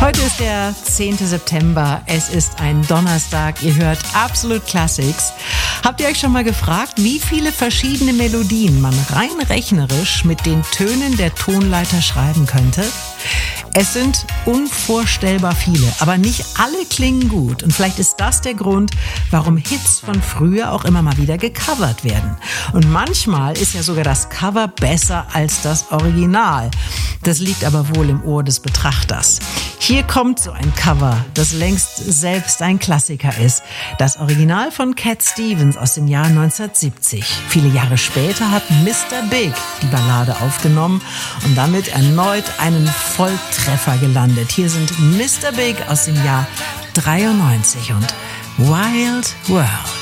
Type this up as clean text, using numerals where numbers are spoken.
Heute ist der 10. September, es ist ein Donnerstag, ihr hört Absolute Classics. Habt ihr euch schon mal gefragt, wie viele verschiedene Melodien man rein rechnerisch mit den Tönen der Tonleiter schreiben könnte? Es sind unvorstellbar viele, aber nicht alle klingen gut. Und vielleicht ist das der Grund, warum Hits von früher auch immer mal wieder gecovert werden. Und manchmal ist ja sogar das Cover besser als das Original. Das liegt aber wohl im Ohr des Betrachters. Hier kommt so ein Cover, das längst selbst ein Klassiker ist. Das Original von Cat Stevens aus dem Jahr 1970. Viele Jahre später hat Mr. Big die Ballade aufgenommen und damit erneut einen Volltreffer gelandet. Hier sind Mr. Big aus dem Jahr 93 und Wild World.